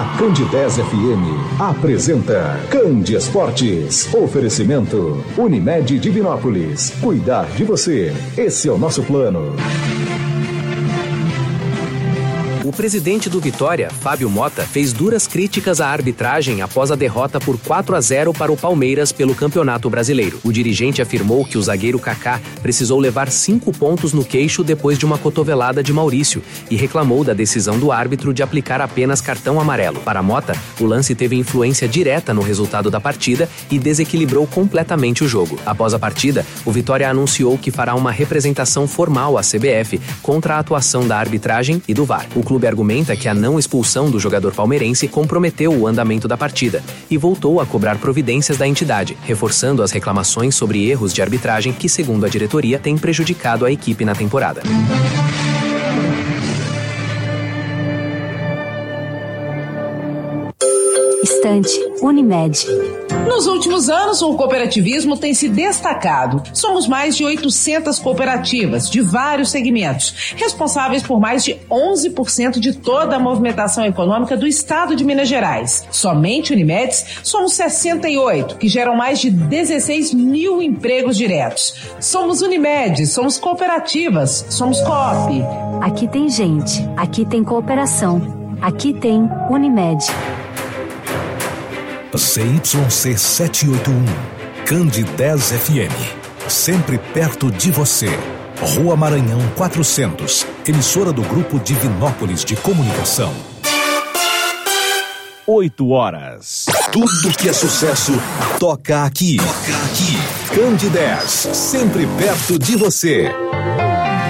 A Candidez FM apresenta Candi Esportes. Oferecimento Unimed Divinópolis. Cuidar de você. Esse é o nosso plano. O presidente do Vitória, Fábio Mota, fez duras críticas à arbitragem após a derrota por 4-0 para o Palmeiras pelo Campeonato Brasileiro. O dirigente afirmou que o zagueiro Kaká precisou levar 5 pontos no queixo depois de uma cotovelada de Maurício e reclamou da decisão do árbitro de aplicar apenas cartão amarelo. Para Mota, o lance teve influência direta no resultado da partida e desequilibrou completamente o jogo. Após a partida, o Vitória anunciou que fará uma representação formal à CBF contra a atuação da arbitragem e do VAR. O clube argumenta que a não expulsão do jogador palmeirense comprometeu o andamento da partida e voltou a cobrar providências da entidade, reforçando as reclamações sobre erros de arbitragem que, segundo a diretoria, têm prejudicado a equipe na temporada. Estante Unimed. Nos últimos anos, o cooperativismo tem se destacado. Somos mais de 800 cooperativas de vários segmentos, responsáveis por mais de 11% de toda a movimentação econômica do estado de Minas Gerais. Somente Unimedes, somos 68, que geram mais de 16 mil empregos diretos. Somos Unimed, somos cooperativas, somos Coop. Aqui tem gente, aqui tem cooperação, aqui tem Unimed. ZYC 781, Candidez FM, sempre perto de você. Rua Maranhão 400, emissora do Grupo Divinópolis de Comunicação. 8h. Tudo que é sucesso, toca aqui. Candidez, sempre perto de você.